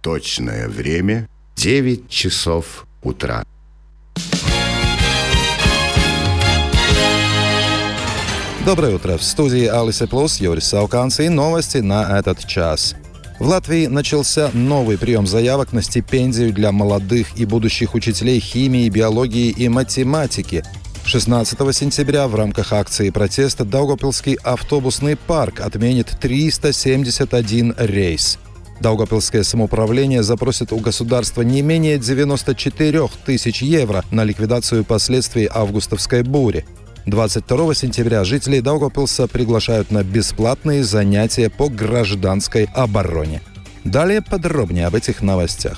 Точное время 9 часов утра. Доброе утро. В студии Алисе Плюс, Юрис Сауканс и новости на этот час. В Латвии начался новый прием заявок на стипендию для молодых и будущих учителей химии, биологии и математики. 16 сентября в рамках акции протеста Даугавпилский автобусный парк отменит 371 рейс. Даугавпилское самоуправление запросит у государства не менее 94 тысяч евро на ликвидацию последствий августовской бури. 22 сентября жителей Даугавпилса приглашают на бесплатные занятия по гражданской обороне. Далее подробнее об этих новостях.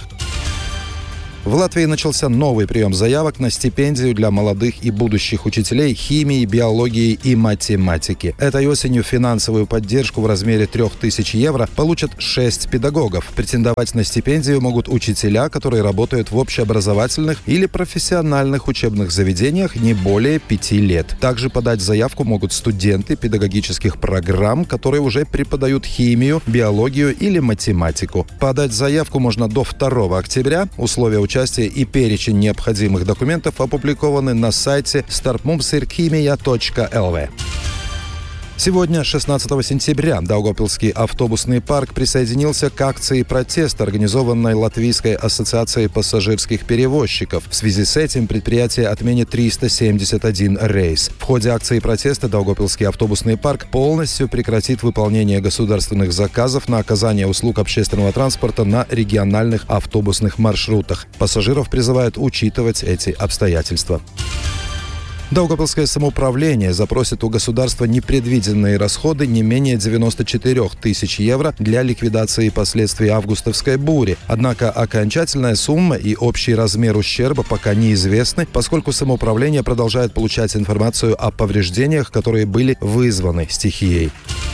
В Латвии начался новый прием заявок на стипендию для молодых и будущих учителей химии, биологии и математики. Этой осенью финансовую поддержку в размере 3000 евро получат 6 педагогов. Претендовать на стипендию могут учителя, которые работают в общеобразовательных или профессиональных учебных заведениях не более 5 лет. Также подать заявку могут студенты педагогических программ, которые уже преподают химию, биологию или математику. Подать заявку можно до 2 октября. Условия участия и перечень необходимых документов опубликованы на сайте starpmumsirkimija.lv. Сегодня, 16 сентября, Даугавпилский автобусный парк присоединился к акции протеста, организованной Латвийской ассоциацией пассажирских перевозчиков. В связи с этим предприятие отменит 371 рейс. В ходе акции протеста Даугавпилский автобусный парк полностью прекратит выполнение государственных заказов на оказание услуг общественного транспорта на региональных автобусных маршрутах. Пассажиров призывают учитывать эти обстоятельства. Даугавпилское самоуправление запросит у государства непредвиденные расходы не менее 94 тысяч евро для ликвидации последствий августовской бури. Однако окончательная сумма и общий размер ущерба пока неизвестны, поскольку самоуправление продолжает получать информацию о повреждениях, которые были вызваны стихией.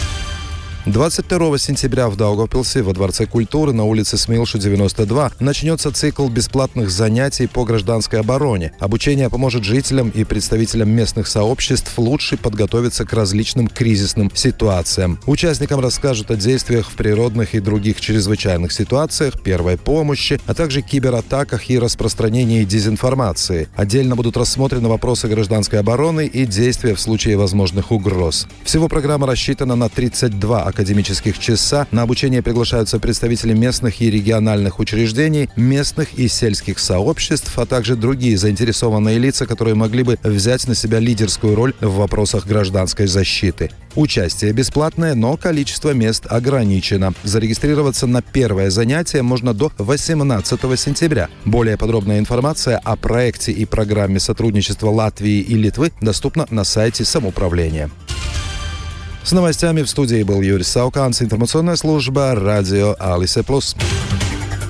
22 сентября в Даугавпилсе во Дворце культуры на улице Смилшу, 92 начнется цикл бесплатных занятий по гражданской обороне. Обучение поможет жителям и представителям местных сообществ лучше подготовиться к различным кризисным ситуациям. Участникам расскажут о действиях в природных и других чрезвычайных ситуациях, первой помощи, а также кибератаках и распространении дезинформации. Отдельно будут рассмотрены вопросы гражданской обороны и действия в случае возможных угроз. Всего программа рассчитана на 32 академических часа. На обучение приглашаются представители местных и региональных учреждений, местных и сельских сообществ, а также другие заинтересованные лица, которые могли бы взять на себя лидерскую роль в вопросах гражданской защиты. Участие бесплатное, но количество мест ограничено. Зарегистрироваться на первое занятие можно до 18 сентября. Более подробная информация о проекте и программе сотрудничества Латвии и Литвы доступна на сайте самоуправления. С новостями в студии был Юрис Сауканс, информационная служба радио Алисе Плюс.